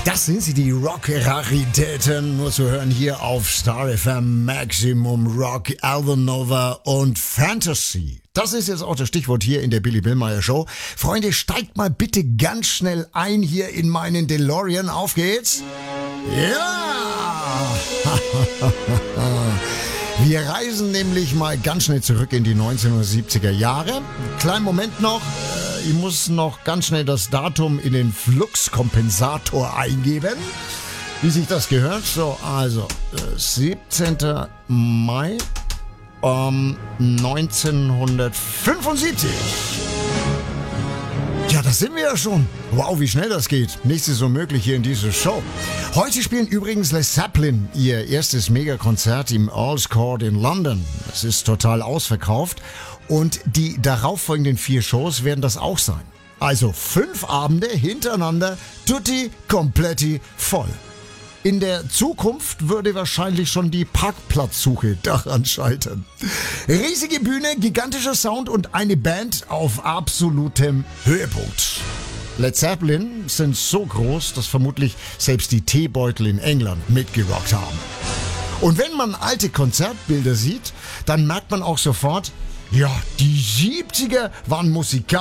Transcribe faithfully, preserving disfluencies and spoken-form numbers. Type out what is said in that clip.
Das sind sie, die Rock-Raritäten, nur zu hören hier auf Star F M, Maximum Rock, Alvin Nova und Fantasy. Das ist jetzt auch das Stichwort hier in der Billy Billmeyer Show. Freunde, steigt mal bitte ganz schnell ein hier in meinen DeLorean. Auf geht's. Ja! Wir reisen nämlich mal ganz schnell zurück in die neunzehnhundertsiebziger Jahre. Kleinen Moment noch. Ich muss noch ganz schnell das Datum in den Fluxkompensator eingeben, wie sich das gehört. So, also äh, siebzehnten Mai ähm, neunzehnhundertfünfundsiebzig. Ja, das sind wir ja schon. Wow, wie schnell das geht. Nichts ist unmöglich hier in dieser Show. Heute spielen übrigens Les Zeppelin ihr erstes Megakonzert im Earls Court in London. Es ist total ausverkauft. Und die darauffolgenden vier Shows werden das auch sein. Also fünf Abende hintereinander, tutti kompletti voll. In der Zukunft würde wahrscheinlich schon die Parkplatzsuche daran scheitern. Riesige Bühne, gigantischer Sound und eine Band auf absolutem Höhepunkt. Led Zeppelin sind so groß, dass vermutlich selbst die Teebeutel in England mitgerockt haben. Und wenn man alte Konzertbilder sieht, dann merkt man auch sofort, ja, die siebziger waren musikalisch